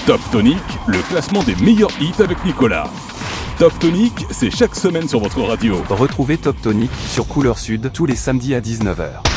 Top Tonic, le classement des meilleurs hits avec Nicolas. Top Tonic, c'est chaque semaine sur votre radio. Retrouvez Top Tonic sur Couleur Sud tous les samedis à 19h.